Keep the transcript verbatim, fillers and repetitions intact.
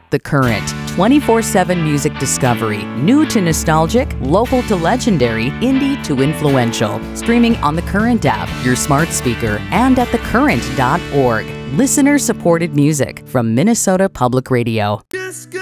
The Current, twenty-four seven music discovery, new to nostalgic, local to legendary, indie to influential. Streaming on The Current app, your smart speaker, and at the current dot org. Listener-supported music from Minnesota Public Radio. Just